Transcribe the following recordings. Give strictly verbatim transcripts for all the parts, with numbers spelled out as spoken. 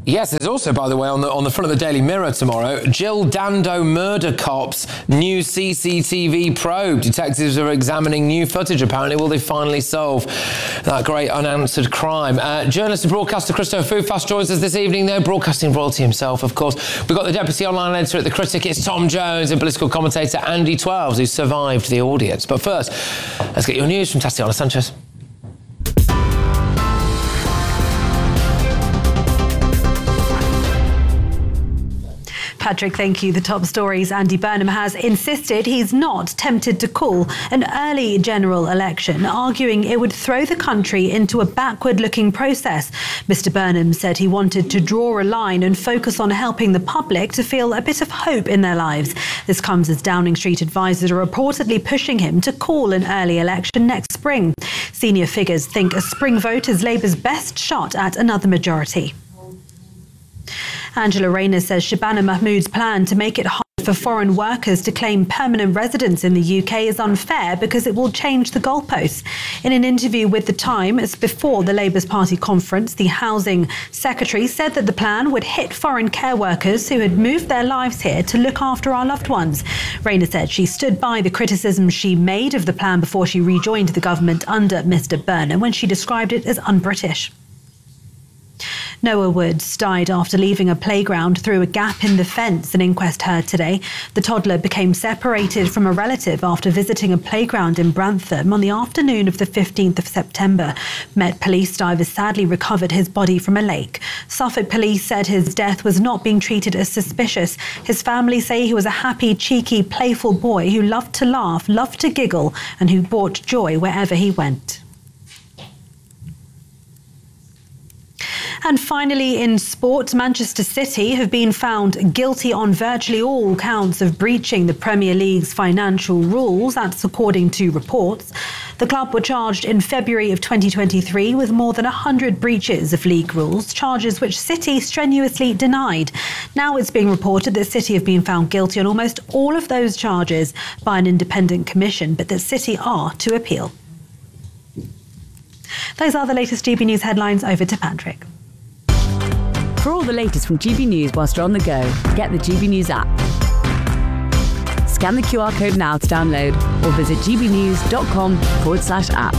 Yes, there's also, by the way, on the on the front of the Daily Mirror tomorrow, Jill Dando murder cops, new C C T V probe. Detectives are examining new footage, apparently. Will they finally solve that great unanswered crime? Uh, journalist and broadcaster Christopher Foufas joins us this evening, though, broadcasting royalty himself, of course. We've got the deputy online editor at The Critic, it's Tom Jones, and political commentator Andy Twelves, who survived the audience. But first, let's get your news from Tatiana Sanchez. Patrick, thank you. The top stories. Andy Burnham has insisted he's not tempted to call an early general election, arguing it would throw the country into a backward-looking process. Mister Burnham said he wanted to draw a line and focus on helping the public to feel a bit of hope in their lives. This comes as Downing Street advisors are reportedly pushing him to call an early election next spring. Senior figures think a spring vote is Labour's best shot at another majority. Angela Rayner says Shabana Mahmood's plan to make it hard for foreign workers to claim permanent residence in the U K is unfair because it will change the goalposts. In an interview with The Times before the Labour's Party conference, the Housing Secretary said that the plan would hit foreign care workers who had moved their lives here to look after our loved ones. Rayner said she stood by the criticism she made of the plan before she rejoined the government under Mister Burnham when she described it as un-British. Noah Woods died after leaving a playground through a gap in the fence, an inquest heard today. The toddler became separated from a relative after visiting a playground in Brantham on the afternoon of the fifteenth of September. Met Police divers sadly recovered his body from a lake. Suffolk Police said his death was not being treated as suspicious. His family say he was a happy, cheeky, playful boy who loved to laugh, loved to giggle, and who brought joy wherever he went. And finally, in sport, Manchester City have been found guilty on virtually all counts of breaching the Premier League's financial rules. That's according to reports. The club were charged in February of twenty twenty-three with more than one hundred breaches of league rules, charges which City strenuously denied. Now it's being reported that City have been found guilty on almost all of those charges by an independent commission, but that City are to appeal. Those are the latest G B News headlines. Over to Patrick. For all the latest from G B News whilst you're on the go, get the G B News app. Scan the Q R code now to download or visit gbnews.com forward slash app.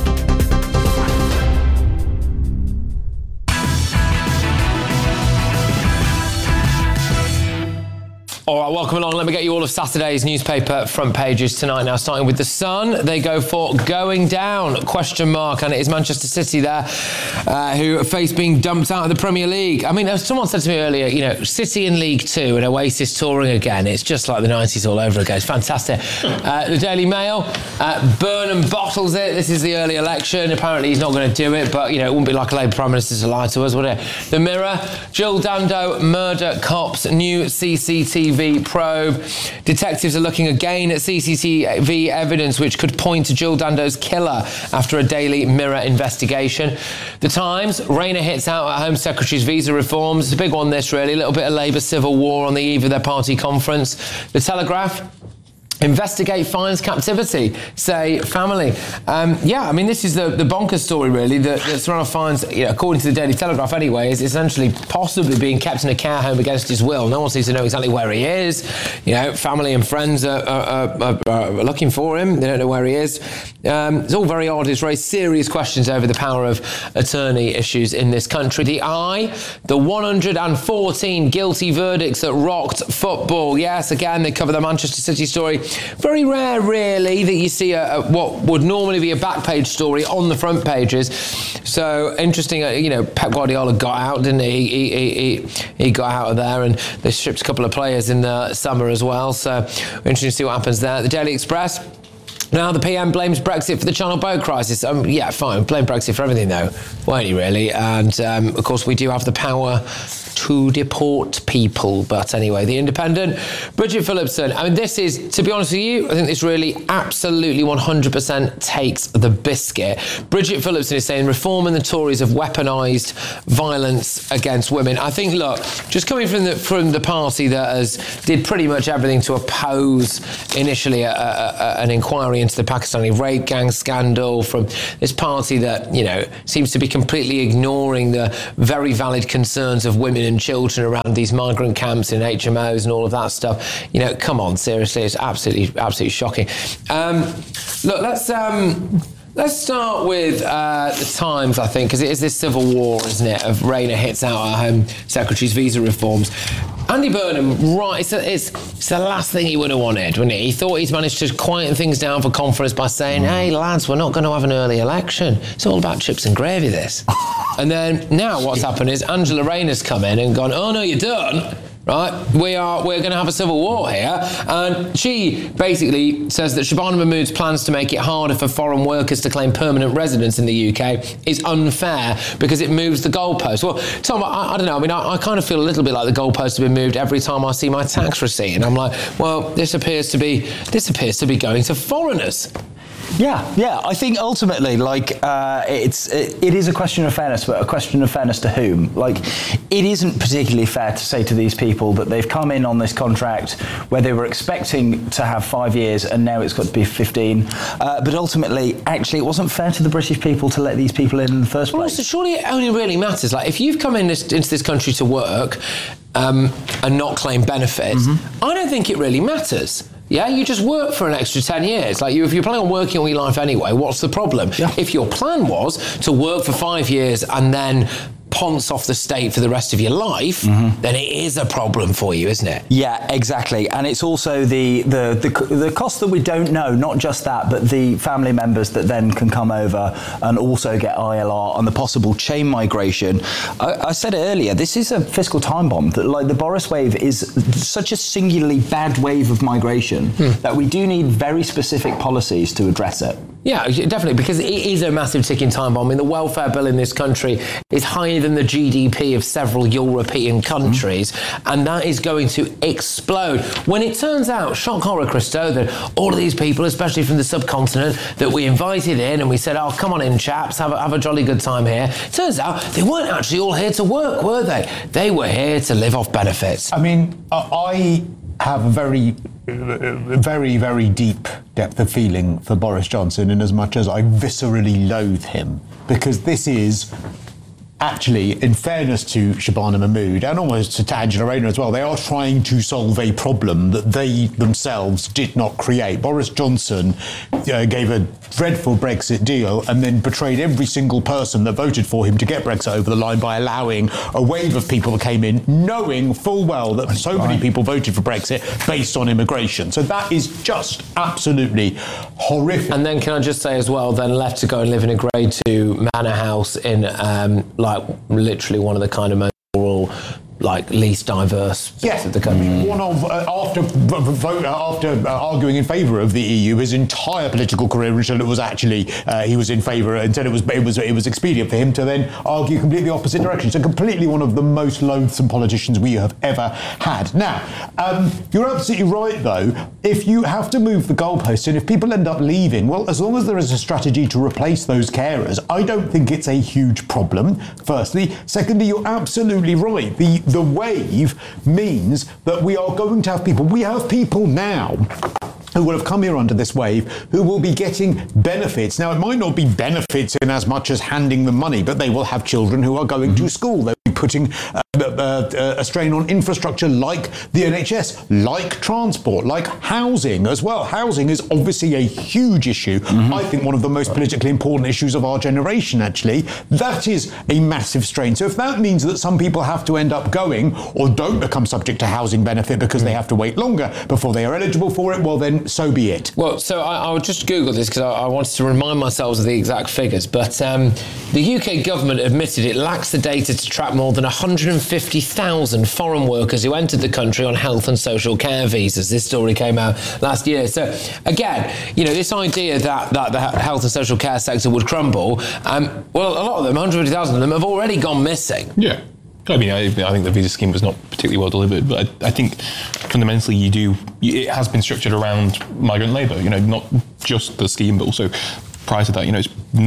All right, welcome along. Let me get you all of Saturday's newspaper front pages tonight. Now, starting with The Sun, they go for going down, question mark, and it is Manchester City there uh, who face being dumped out of the Premier League. I mean, someone said to me earlier, you know, City in League Two and Oasis touring again. It's just like the nineties all over again. It's fantastic. Uh, the Daily Mail, uh, Burnham bottles it. This is the early election. Apparently, he's not going to do it, but, you know, it wouldn't be like a Labour Prime Minister to lie to us, would it? The Mirror, Jill Dando murder cops, new C C T V probe. Detectives are looking again at C C T V evidence which could point to Jill Dando's killer after a Daily Mirror investigation. The Times, Rayner hits out at Home Secretary's visa reforms. It's a big one, this, really. A little bit of Labour civil war on the eve of their party conference. The Telegraph, investigate finds captivity, say family. Um, yeah, I mean, this is the, the bonkers story, really, that, that Serrano finds, you know, according to the Daily Telegraph anyway, is essentially possibly being kept in a care home against his will. No one seems to know exactly where he is. You know, family and friends are, are, are, are looking for him. They don't know where he is. Um, it's all very odd. It's raised serious questions over the power of attorney issues in this country. The Eye, the one hundred fourteen guilty verdicts that rocked football. Yes, again, they cover the Manchester City story. Very rare, really, that you see a, a, what would normally be a back page story on the front pages. So interesting, uh, you know, Pep Guardiola got out, didn't he? He, he, he? he got out of there, and they stripped a couple of players in the summer as well. So interesting to see what happens there. The Daily Express. Now the P M blames Brexit for the Channel boat crisis. Um, yeah, fine, blame Brexit for everything, though, won't he, really? And, um, of course, we do have the power to deport people. But anyway, The Independent, Bridget Phillipson. I mean, this is, to be honest with you, I think this really absolutely one hundred percent takes the biscuit. Bridget Phillipson is saying reform and the Tories have weaponised violence against women. I think, look, just coming from the from the party that has did pretty much everything to oppose initially a, a, a, an inquiry into the Pakistani rape gang scandal, from this party that, you know, seems to be completely ignoring the very valid concerns of women and children around these migrant camps in H M Os and all of that stuff. You know, come on, seriously, it's absolutely, absolutely shocking. Um, look, let's... Um, Let's start with uh, the Times, I think, because it is this civil war, isn't it, of Rayner hits out our Home Secretary's visa reforms. Andy Burnham, right, it's, a, it's, it's the last thing he would have wanted, wouldn't he? He thought he'd managed to quieten things down for conference by saying, hey, lads, we're not going to have an early election. It's all about chips and gravy, this. And then now what's happened is Angela Rayner's come in and gone, oh, no, you're done. Right, we are. We're going to have a civil war here, and she basically says that Shabana Mahmood's plans to make it harder for foreign workers to claim permanent residence in the U K is unfair because it moves the goalpost. Well, Tom, I, I don't know. I mean, I, I kind of feel a little bit like the goalposts have been moved every time I see my tax receipt, and I'm like, well, this appears to be this appears to be going to foreigners. Yeah, yeah. I think ultimately, like, uh, it's it, it is a question of fairness, but a question of fairness to whom? Like, it isn't particularly fair to say to these people that they've come in on this contract where they were expecting to have five years and now it's got to be fifteen. Uh, but ultimately, actually, it wasn't fair to the British people to let these people in in the first place. Well, also, surely it only really matters. Like, if you've come in this, into this country to work um, and not claim benefits, mm-hmm. I don't think it really matters. Yeah, you just work for an extra ten years. Like, you, if you're planning on working all your life anyway, what's the problem? Yeah. If your plan was to work for five years and then ponce off the state for the rest of your life, mm-hmm. then it is a problem for you, isn't it? Yeah, exactly. And it's also the, the, the, the cost that we don't know, not just that, but the family members that then can come over and also get I L R and the possible chain migration. I, I said it earlier, this is a fiscal time bomb. That, like, the Boris wave is such a singularly bad wave of migration hmm. that we do need very specific policies to address it. Yeah, definitely, because it is a massive ticking time bomb. I mean, the welfare bill in this country is higher than the G D P of several European countries, mm. and that is going to explode. When it turns out, shock horror, Christo, that all of these people, especially from the subcontinent, that we invited in and we said, oh, come on in, chaps, have a, have a jolly good time here. Turns out they weren't actually all here to work, were they? They were here to live off benefits. I mean, I have a very... very, very deep depth of feeling for Boris Johnson, in as much as I viscerally loathe him, because this is actually, in fairness to Shabana Mahmood and almost to Angela Rayner as well, they are trying to solve a problem that they themselves did not create. Boris Johnson uh, gave a dreadful Brexit deal and then betrayed every single person that voted for him to get Brexit over the line by allowing a wave of people that came in, knowing full well that so many people voted for Brexit based on immigration. So that is just absolutely horrific. And then can I just say as well, then left to go and live in a grade two manor house in um, like literally one of the kind of most rural, like least diverse bits yeah. of the country. One of, uh, after vote, after uh, arguing in favour of the E U, his entire political career until it was actually, uh, he was in favour, until it was, it was it was expedient for him to then argue completely opposite direction. So completely one of the most loathsome politicians we have ever had. Now, um, you're absolutely right though, if you have to move the goalposts and if people end up leaving, well, as long as there is a strategy to replace those carers, I don't think it's a huge problem, firstly. Secondly, you're absolutely right. The The wave means that we are going to have people, we have people now who will have come here under this wave, who will be getting benefits. Now, it might not be benefits in as much as handing them money, but they will have children who are going mm-hmm. to school. They'll be putting uh, uh, a strain on infrastructure like the N H S, like transport, like housing as well. Housing is obviously a huge issue. Mm-hmm. I think one of the most politically important issues of our generation, actually. That is a massive strain. So if that means that some people have to end up going or don't become subject to housing benefit because mm-hmm. they have to wait longer before they are eligible for it, well then, so be it. Well, so I, I'll just Google this because I, I wanted to remind myself of the exact figures. But um, the U K government admitted it lacks the data to track more than one hundred fifty thousand foreign workers who entered the country on health and social care visas. This story came out last year. So again, you know, this idea that, that the health and social care sector would crumble, um, well, a lot of them, one hundred fifty thousand of them, have already gone missing. Yeah. I mean, I, I think the visa scheme was not particularly well delivered, but I, I think fundamentally you do, it has been structured around migrant labour, you know, not just the scheme, but also prior to that, you know, it's not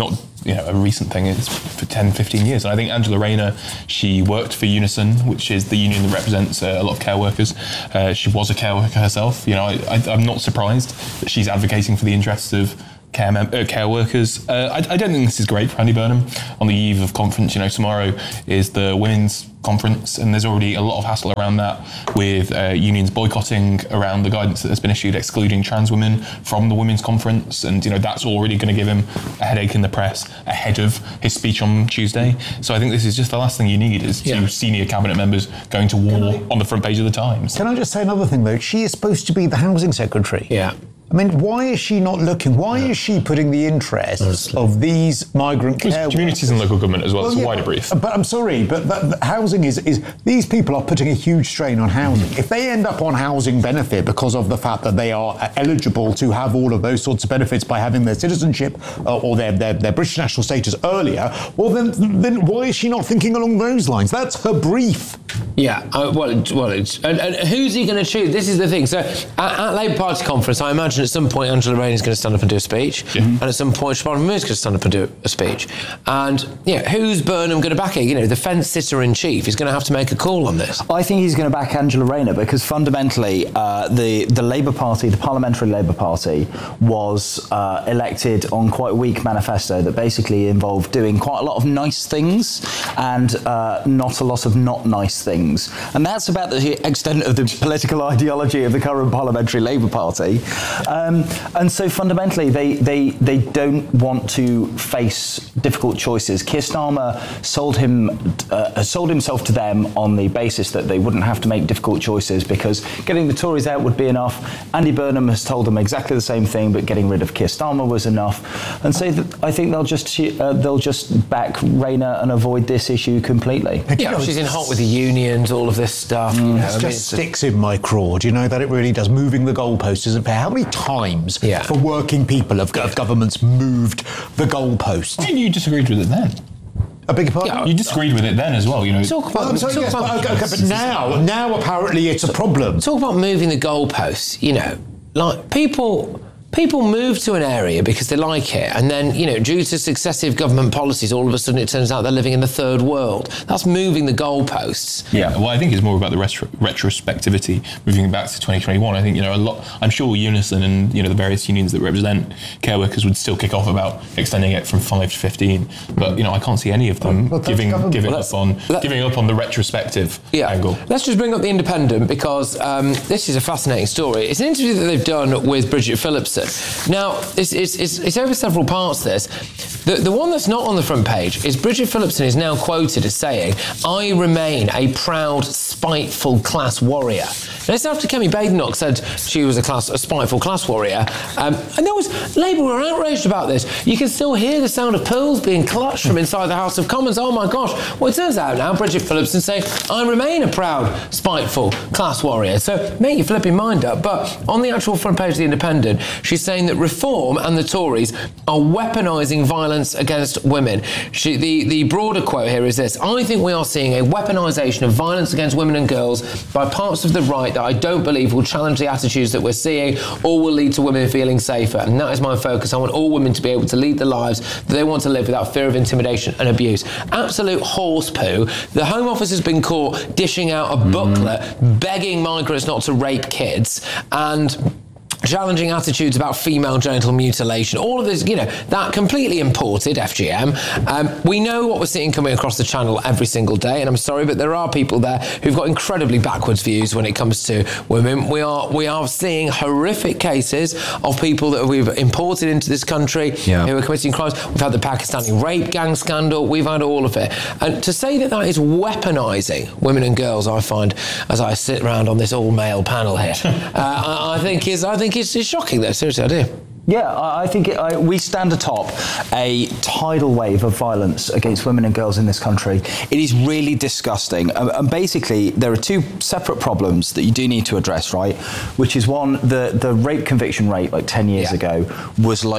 you know, a recent thing. It's for ten, fifteen years. And I think Angela Rayner, she worked for Unison, which is the union that represents uh, a lot of care workers. Uh, she was a care worker herself. You know, I, I, I'm not surprised that she's advocating for the interests of care, mem- uh, care workers. Uh, I, I don't think this is great for Andy Burnham on the eve of conference. You know, tomorrow is the women's conference, and there's already a lot of hassle around that with uh, unions boycotting around the guidance that has been issued excluding trans women from the women's conference, and you know that's already going to give him a headache in the press ahead of his speech on Tuesday. So I think this is just the last thing you need is yeah. two senior cabinet members going to war I, on the front page of the Times. Can I just say another thing though? She is supposed to be the housing secretary. Yeah. I mean, why is she not looking? Why yeah. is she putting the interests Honestly. of these migrant care workers? Communities and local government as well. well it's yeah, a wider brief. But I'm sorry, but that, that housing is, is... These people are putting a huge strain on housing. If they end up on housing benefit because of the fact that they are eligible to have all of those sorts of benefits by having their citizenship uh, or their, their, their British national status earlier, well, then, then why is she not thinking along those lines? That's her brief. Yeah, uh, well, well, it's, and, and who's he going to choose? This is the thing. So at, at Labour Party conference, I imagine at some point Angela Rayner is going to stand up and do a speech, yeah. and at some point Siobhan Moore is going to stand up and do a speech. And yeah, who's Burnham going to back it? You know, the fence sitter in chief is going to have to make a call on this. I think he's going to back Angela Rayner because fundamentally, uh, the the Labour Party, the Parliamentary Labour Party, was uh, elected on quite a weak manifesto that basically involved doing quite a lot of nice things and uh, not a lot of not nice things. And that's about the extent of the political ideology of the current Parliamentary Labour Party. Um, and so fundamentally, they, they, they don't want to face difficult choices. Keir Starmer sold, him, uh, sold himself to them on the basis that they wouldn't have to make difficult choices because getting the Tories out would be enough. Andy Burnham has told them exactly the same thing, but getting rid of Keir Starmer was enough. And so th- I think they'll just uh, they'll just back Rayner and avoid this issue completely. Yeah, she's in hot with the unions, all of this stuff. Mm, you know, it I just mean, sticks in my craw. Do you know that it really does? Moving the goalposts isn't fair. How many times yeah. for working people have, have governments moved the goalposts? And you disagreed with it then. I beg your pardon? Yeah, you disagreed with it then as well, you know. Talk about, I'm sorry, talk yes, about, but, okay, but now, now apparently it's a problem. Talk about moving the goalposts, you know, like people... People move to an area because they like it, and then, you know, due to successive government policies, all of a sudden it turns out they're living in the third world. That's moving the goalposts. Yeah, well, I think it's more about the retro- retrospectivity, moving back to twenty twenty-one. I think, you know, a lot. I'm sure Unison and, you know, the various unions that represent care workers would still kick off about extending it from five to fifteen. But, you know, I can't see any of them well, giving giving well, up on giving up on the retrospective yeah. angle. Let's just bring up the Independent because um, this is a fascinating story. It's an interview that they've done with Bridget Phillipson. Now, it's, it's, it's, it's over several parts, this. The, the one that's not on the front page is Bridget Phillipson is now quoted as saying, "I remain a proud, spiteful class warrior." Now, this is after Kemi Badenoch said she was a, class, a spiteful class warrior. Um, and there was, Labour were outraged about this. You can still hear the sound of pearls being clutched from inside the House of Commons. Oh my gosh. Well, it turns out now Bridget Phillipson saying, "I remain a proud, spiteful class warrior." So make your flipping mind up. But on the actual front page of the Independent, she's saying that Reform and the Tories are weaponising violence against women. She, the, the broader quote here is this: "I think we are seeing a weaponisation of violence against women and girls by parts of the right that I don't believe will challenge the attitudes that we're seeing or will lead to women feeling safer. And that is my focus. I want all women to be able to lead the lives that they want to live without fear of intimidation and abuse." Absolute horse poo. The Home Office has been caught dishing out a booklet mm. begging migrants not to rape kids and challenging attitudes about female genital mutilation, all of this, you know, that completely imported F G M. Um, we know what we're seeing coming across the channel every single day, and I'm sorry, but there are people there who've got incredibly backwards views when it comes to women. We are we are seeing horrific cases of people that we've imported into this country yeah. who are committing crimes. We've had the Pakistani rape gang scandal. We've had all of it. And to say that that is weaponising women and girls, I find, as I sit around on this all-male panel here, uh, I, I think is I think It's, it's shocking, though. Seriously, I do. Yeah, I think it, I, we stand atop a tidal wave of violence against women and girls in this country. It is really disgusting. And, and basically, there are two separate problems that you do need to address, right? Which is one, the, the rape conviction rate like ten years yeah. ago was like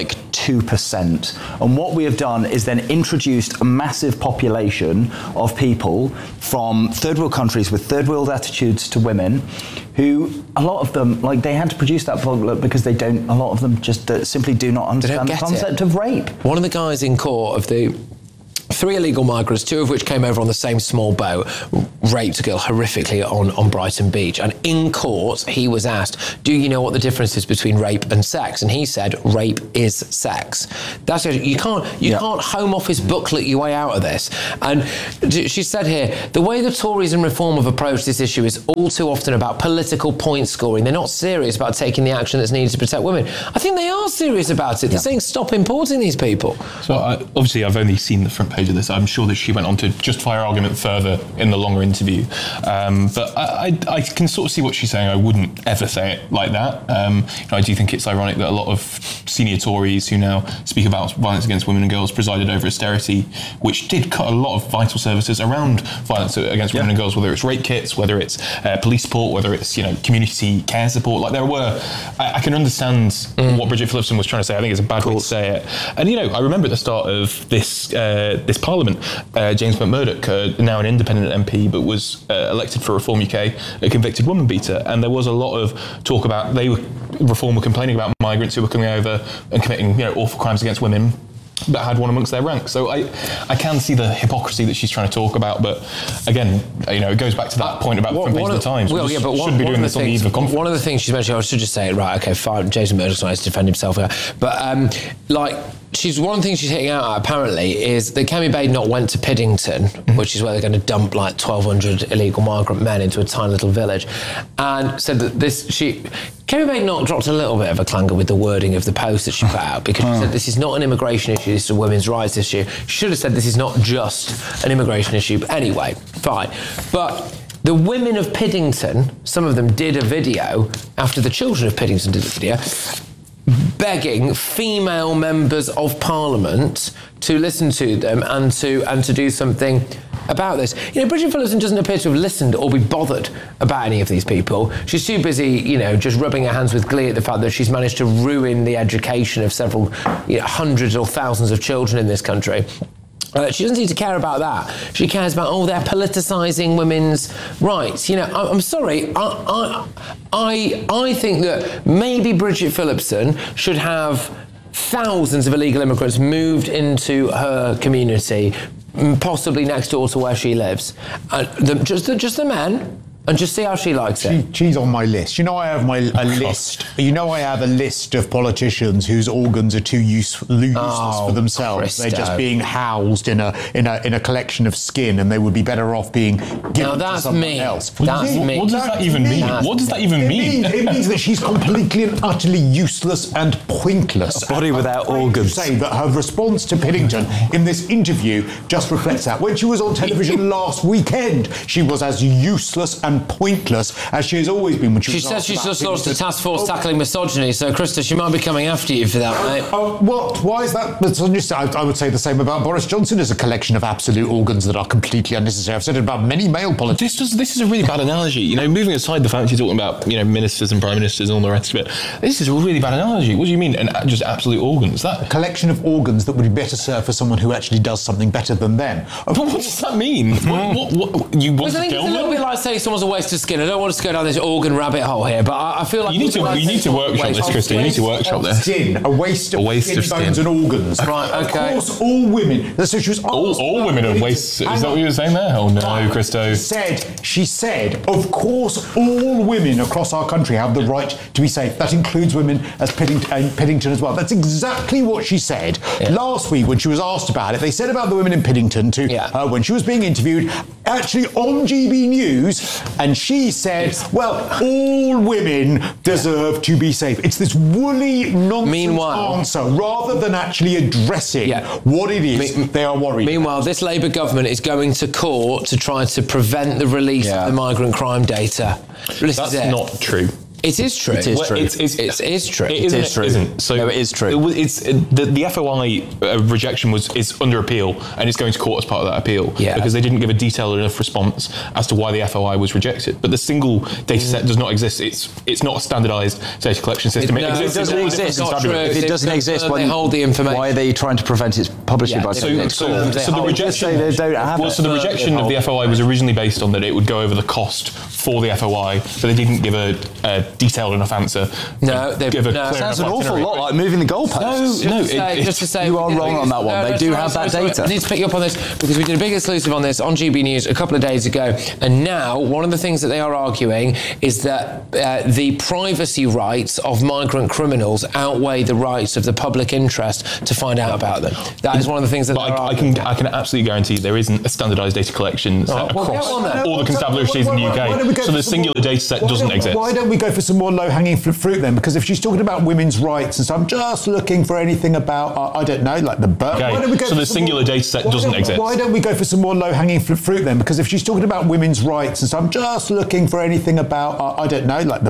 two percent. And what we have done is then introduced a massive population of people from third world countries with third world attitudes to women, who, a lot of them, like, they had to produce that booklet because they don't, a lot of them just uh, simply do not understand the concept it. of rape. One of the guys in court of the three illegal migrants, two of which came over on the same small boat, raped a girl horrifically on, on Brighton Beach. And in court, he was asked, do you know what the difference is between rape and sex? And he said, rape is sex. That's it. You can't, you yeah. can't Home Office booklet your way out of this. And she said here, the way the Tories and Reform have approached this issue is all too often about political point scoring. They're not serious about taking the action that's needed to protect women. I think they are serious about it. They're yeah. saying stop importing these people. So I, obviously I've only seen the front page of this. I'm sure that she went on to justify her argument further in the longer interview. Um, but I, I, I can sort of see what she's saying. I wouldn't ever say it like that. Um, you know, I do think it's ironic that a lot of senior Tories who now speak about violence against women and girls presided over austerity, which did cut a lot of vital services around violence against women yeah. and girls, whether it's rape kits, whether it's uh, police support, whether it's, you know, community care support. Like there were, I, I can understand mm. what Bridget Phillipson was trying to say. I think it's a bad way to say it. And, you know, I remember at the start of this uh, this parliament, Uh, James McMurdoch, uh, now an independent M P, but was uh, elected for Reform U K, a convicted woman beater. And there was a lot of talk about, they were, Reform were complaining about migrants who were coming over and committing, you know, awful crimes against women, but had one amongst their ranks. So I, I can see the hypocrisy that she's trying to talk about, but again, you know, it goes back to that point about the front page of the Times. Well, we yeah, but one, shouldn't be one doing of this on the eve of conflict. One of the things she's mentioned, I should just say it right, okay, fine, Jason Murdoch's nice to defend himself, but um, like, she's one of the things she's hitting out at, apparently, is that Kemi Badenoch went to Piddington, mm-hmm. which is where they're going to dump like twelve hundred illegal migrant men into a tiny little village, and said that this, she, Kemi Badenoch dropped a little bit of a clanger with the wording of the post that she put out, because she said this is not an immigration issue, this is a women's rights issue. She should have said this is not just an immigration issue, but anyway, fine. But the women of Piddington, some of them did a video, after the children of Piddington did a video, begging female members of Parliament to listen to them and to and to do something about this. You know, Bridget Phillipson doesn't appear to have listened or be bothered about any of these people. She's too busy, you know, just rubbing her hands with glee at the fact that she's managed to ruin the education of several, you know, hundreds or thousands of children in this country. Uh, she doesn't need to care about that. She cares about, oh, they're politicising women's rights. You know, I, I'm sorry, I, I, I, I think that maybe Bridget Phillipson should have thousands of illegal immigrants moved into her community, possibly next door to where she lives. Uh, the, just, the, just the men. And just see how she likes it. She, she's on my list. You know, I have my a list. You know, I have a list of politicians whose organs are too use, useless oh, for themselves. Christo. They're just being housed in a in a in a collection of skin, and they would be better off being given now, that's to someone me. else. That's what, me. What does that even mean? That's what does that even it mean? Means, it means that she's completely and utterly useless and pointless. A body without organs. Say that her response to Piddington in this interview just reflects that. When she was on television last weekend, she was as useless and pointless as she has always been when she, she was says she's just launched a task force oh. tackling misogyny, so Krista, she might be coming after you for that, mate. Oh, what? Why is that misogynist? I, I would say the same about Boris Johnson as a collection of absolute organs that are completely unnecessary. I've said it about many male politicians. This, does, this is a really bad analogy. You know, moving aside the fact you're talking about, you know, ministers and prime ministers and all the rest of it, this is a really bad analogy. What do you mean, and just absolute organs? That a collection of organs that would be better served for someone who actually does something better than them. But what does that mean? what, what, what, you want I to think kill it's a little them? bit like saying someone's a waste of skin. I don't want us to go down this organ rabbit hole here, but I, I feel like you need to like you need to workshop this, Krista. You need to workshop this. Skin, a waste of, a waste skin, of skin. bones and organs. Right, okay. Of course, all women. So she was all, all women are waste. Is that what you were saying there? Oh no, Christo. She said, she said, of course, all women across our country have the right to be safe. That includes women as Piddington, and Piddington as well. That's exactly what she said yeah. last week when she was asked about it. They said about the women in Piddington to yeah. her when she was being interviewed, actually on G B News, and she said, yes. well, all women deserve to be safe. It's this woolly nonsense Meanwhile, answer rather than actually addressing yeah. what it is Me- they are worried. Meanwhile, this Labour government is going to court to try to prevent the release yeah. of the migrant crime data. This That's is it. not true. It is true. It is Well, true. It's, it's, It is true. It isn't. is true. It isn't. So No, it is true. It, was- it's it, the, the F O I uh, rejection was is under appeal, and it's going to court as part of that appeal. Yeah. Because they didn't give a detailed enough response as to why the F O I was rejected. But the single data set does not exist. It's it's not a standardised data collection system. It- no, exists it in doesn't all exist. different It's not constabularies. true. If it They- doesn't they- exist, they when, hold the information. why are they trying to prevent its publishing Yeah, by they- So, saying so, they so the hold- rejection. Just say they don't have well, it. so the rejection They of the hold- F O I was originally based on that it would go over the cost for the F O I, but they didn't give a, a detailed enough answer. No, to they- give a no. clear Sounds enough an awful itinerary. lot like moving the goalposts. No, Just to say- it- just to say, you are we did a wrong big- on that one. no, They no, do sorry, have sorry, that sorry. data. I need to pick you up on this because we did a big exclusive on this on G B News a couple of days ago, and now one of the things that they are arguing is that uh, the privacy rights of migrant criminals outweigh the rights of the public interest to find out about them. That is one of the things that But they're I, I arguing. can I can absolutely guarantee there isn't a standardised data collection set well, across get on that. all the constabularies in the U Why don't we go K. So for the some singular more- data set why doesn't don't- exist. Why don't we go for some more low-hanging fl- fruit then? Because if she's talking about women's rights and so I'm just looking for anything about, uh, I don't know, like the birth. Okay, Why don't we go so for the some singular more- data set why doesn't don't- exist. Why don't we go for some more low-hanging fl- fruit then? Because if she's talking about women's rights and so I'm just looking for anything about, uh, I don't know, like the